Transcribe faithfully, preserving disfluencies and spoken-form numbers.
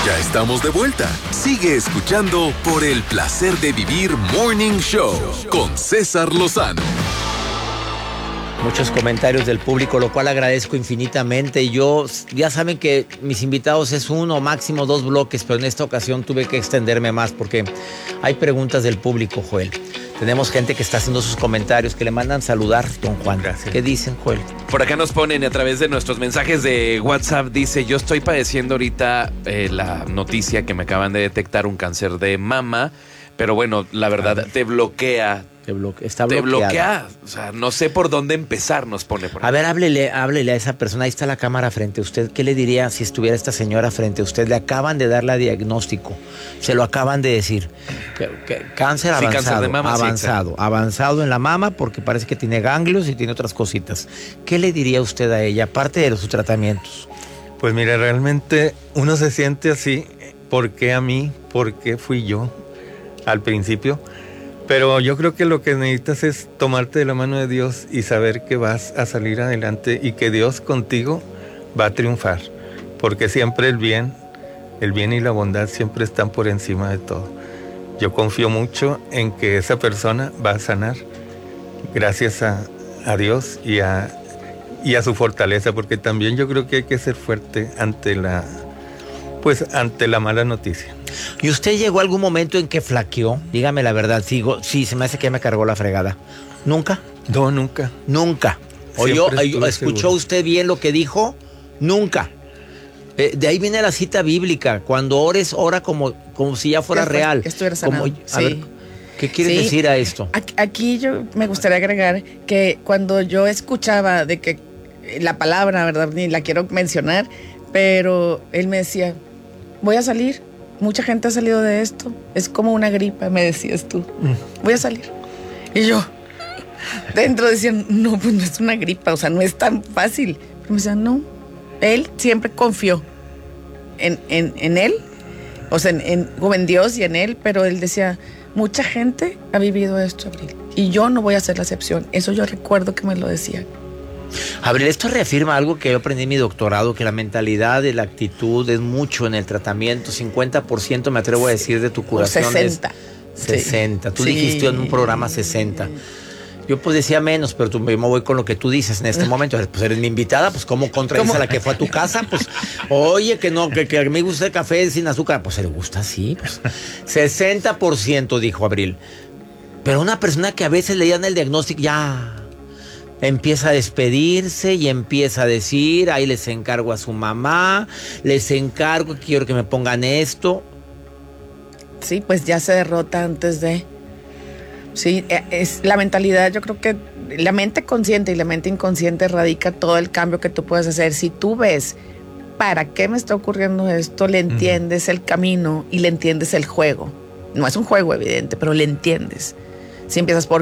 Ya estamos de vuelta. Sigue escuchando por el placer de vivir Morning Show con César Lozano. Muchos comentarios del público, lo cual agradezco infinitamente. Yo, ya saben que mis invitados es uno, máximo dos bloques, pero en esta ocasión tuve que extenderme más porque hay preguntas del público, Joel. Tenemos gente que está haciendo sus comentarios, que le mandan saludar, don Juan. Gracias. ¿Qué dicen, Joel? Por acá nos ponen a través de nuestros mensajes de WhatsApp, dice, yo estoy padeciendo ahorita eh, la noticia que me acaban de detectar un cáncer de mama, pero bueno, la verdad, te bloquea. Te bloquea, está Te bloqueada. bloquea, o sea, no sé por dónde empezar, nos pone por ahí. A ver, háblele, háblele a esa persona, ahí está la cámara frente a usted. ¿Qué le diría si estuviera esta señora frente a usted? Le acaban de dar la diagnóstico, se lo acaban de decir. Que, que, cáncer Sí, avanzado, cáncer de mama, avanzado, sí, avanzado en la mama porque parece que tiene ganglios y tiene otras cositas. ¿Qué le diría usted a ella, aparte de sus tratamientos? Pues mira, realmente uno se siente así, ¿por qué a mí? ¿Por qué fui yo al principio? Pero yo creo que lo que necesitas es tomarte de la mano de Dios y saber que vas a salir adelante y que Dios contigo va a triunfar. Porque siempre el bien, el bien y la bondad siempre están por encima de todo. Yo confío mucho en que esa persona va a sanar gracias a, a Dios y a, y a su fortaleza. Porque también yo creo que hay que ser fuerte ante la, pues, ante la mala noticia. ¿Y usted llegó a algún momento en que flaqueó? Dígame la verdad, sigo, sí, se me hace que me cargó la fregada. ¿Nunca? No, nunca. Nunca. ¿Oyó, ¿Escuchó seguro. usted bien lo que dijo? Nunca. Eh, de ahí viene la cita bíblica. Cuando ores, ora como, como si ya fuera que real. Que estuviera sanado. Como, sí. ver, ¿qué quiere sí. decir a esto? Aquí yo me gustaría agregar que cuando yo escuchaba de que la palabra, ¿verdad? Ni la quiero mencionar, pero él me decía, voy a salir. Mucha gente ha salido de esto. Es como una gripa, me decías tú. Voy a salir. Y yo, dentro decían, no, pues no es una gripa, o sea, no es tan fácil. Pero me decían, no. Él siempre confió en, en, en él, o sea, en, en, como en Dios y en él, pero él decía, mucha gente ha vivido esto, Abril, y yo no voy a ser la excepción. Eso yo recuerdo que me lo decía. Abril, esto reafirma algo que yo aprendí en mi doctorado, que la mentalidad y la actitud es mucho en el tratamiento. cincuenta por ciento me atrevo a decir de tu curación. O sesenta. Es sesenta. Sí. Tú sí. dijiste en un programa sesenta. Yo pues decía menos, pero tú, yo me voy con lo que tú dices en este momento. Pues eres mi invitada, pues ¿cómo contradices a la que fue a tu casa? Pues, oye, que no, que, que a mí me gusta el café sin azúcar. Pues se le gusta así, pues. sesenta por ciento dijo Abril. Pero una persona que a veces le dan el diagnóstico, ya empieza a despedirse y empieza a decir, ahí les encargo a su mamá, les encargo, quiero que me pongan esto. Sí, pues ya se derrota antes de... Sí, es la mentalidad, yo creo que la mente consciente y la mente inconsciente radica todo el cambio que tú puedes hacer. Si tú ves para qué me está ocurriendo esto, le entiendes uh-huh. el camino y le entiendes el juego. No es un juego evidente, pero le entiendes. Si empiezas, ¿por